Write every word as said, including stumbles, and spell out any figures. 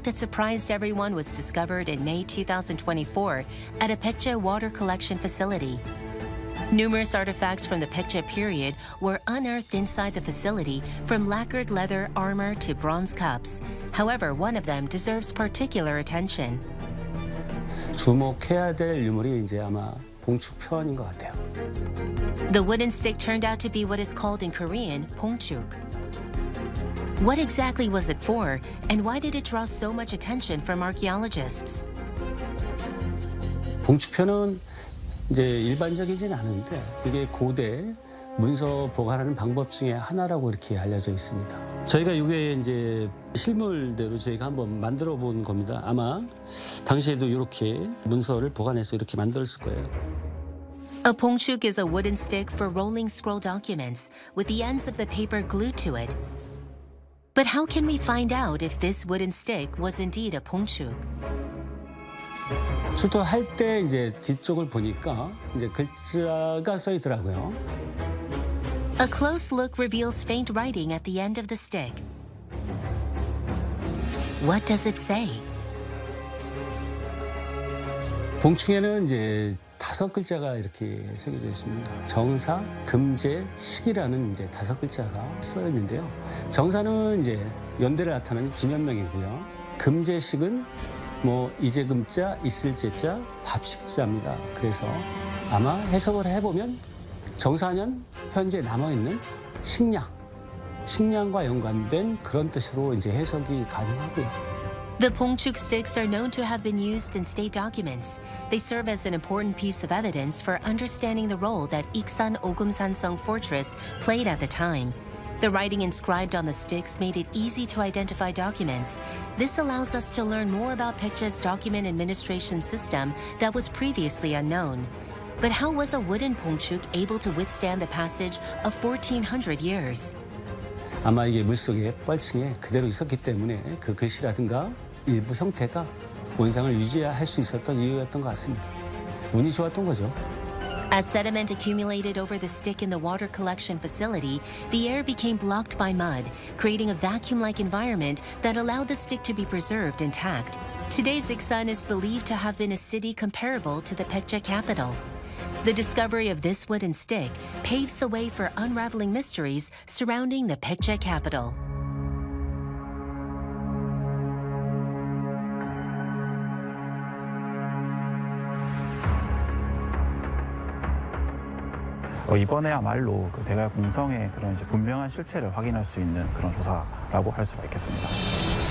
that surprised everyone was discovered in May two thousand twenty-four at a Paekje water collection facility. Numerous artifacts from the Paekje period were unearthed inside the facility, from lacquered leather armor to bronze cups. However, one of them deserves particular attention. 주목해야 될 유물이 이제 아마 봉축편인 것 같아요. The wooden stick turned out to be what is called in Korean 봉축. What exactly was it for, and why did it draw so much attention from archaeologists? 봉축편은 이제 일반적이진 않은데 이게 고대 문서 보관하는 방법 중에 하나라고 이렇게 알려져 있습니다. 저희가 이게 이제 실물대로 저희가 한번 만들어 본 겁니다. 아마 당시에도 이렇게 문서를 보관해서 이렇게 만들었을 거예요. A 봉축 is a wooden stick for rolling scroll documents with the ends of the paper glued to it. But how can we find out if this wooden stick was indeed a 봉축? 출토할 때 이제 뒤쪽을 보니까 이제 글자가 써 있더라고요. A close look reveals faint writing at the end of the stick. What does it say? 봉축에는 이제 다섯 글자가 이렇게 새겨져 있습니다. 정사, 금제, 식이라는 이제 다섯 글자가 써 있는데요. 정사는 이제 연대를 나타내는 기념명이고요. 금제식은 뭐 이제금자, 있을제자, 밥식자입니다. 그래서 아마 해석을 해보면 정사년 현재 남아있는 식량, 식량과 연관된 그런 뜻으로 이제 해석이 가능하고요. The 봉축 sticks are known to have been used in state documents. They serve as an important piece of evidence for understanding the role that Iksan Ogumsansong Fortress played at the time. The writing inscribed on the sticks made it easy to identify documents. This allows us to learn more about Paekje's document administration system that was previously unknown. But how was a wooden 봉축 able to withstand the passage of fourteen hundred years? 아마 이게 물속에 뻘층에 그대로 있었기 때문에 그 글씨라든가 일부 형태가 원상을 유지할 수 있었던 이유였던 것 같습니다. 운이 좋았던 거죠. As sediment accumulated over the stick in the water collection facility, the air became blocked by mud, creating a vacuum-like environment that allowed the stick to be preserved intact. Today's Iksan is believed to have been a city comparable to the Paekje capital. The discovery of this wooden stick paves the way for unraveling mysteries surrounding the Paekje capital. 어, 이번에야말로 그 대갈 궁성의 그런 이제 분명한 실체를 확인할 수 있는 그런 조사라고 할 수가 있겠습니다.